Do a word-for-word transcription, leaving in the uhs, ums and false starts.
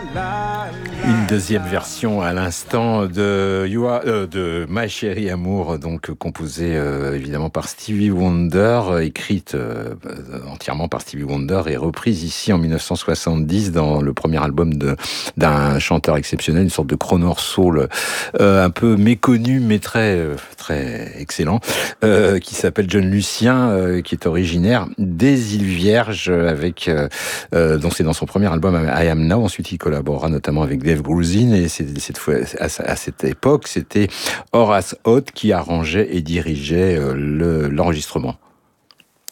Une deuxième version à l'instant de You Are, euh, de My Chérie Amour, donc composée euh, évidemment par Stevie Wonder, euh, écrite euh, entièrement par Stevie Wonder et reprise ici en mille neuf cent soixante-dix dans le premier album de d'un chanteur exceptionnel, une sorte de crooner soul euh, un peu méconnu mais très euh, très excellent, euh, qui s'appelle John Lucien, euh, qui est originaire des Îles Vierges, avec euh, euh, donc c'est dans son premier album I Am Now. Ensuite, il collaborera notamment avec Dave Grusin, et c'est, cette fois, à, à cette époque, c'était Horace Hott qui arrangeait et dirigeait euh, le, l'enregistrement.